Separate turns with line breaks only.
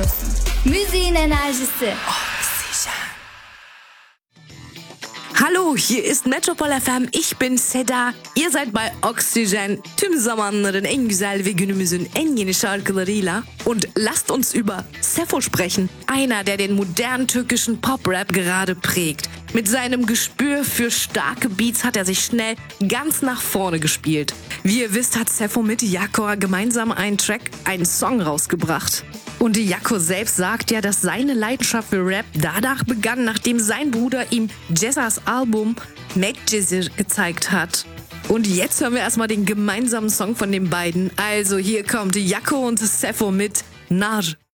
Müziğin enerjisi.
Hallo, hier ist Metropol FM, ich bin Seda. Ihr seid bei Oxygen, tüm zamanların en güzel ve günümüzün en yeni şarkılarıyla. Und lasst uns über Sefo sprechen, einer, der den modernen türkischen Pop-Rap gerade prägt. Mit seinem Gespür für starke Beats hat er sich schnell ganz nach vorne gespielt. Wie ihr wisst, hat Sefo mit Yakor gemeinsam einen Song rausgebracht. Und Yakor selbst sagt ja, dass seine Leidenschaft für Rap danach begann, nachdem sein Bruder ihm Ceza's Album Medcezir gezeigt hat. Und jetzt hören wir erstmal den gemeinsamen Song von den beiden. Also hier kommt Yakor und Sefo mit Nar.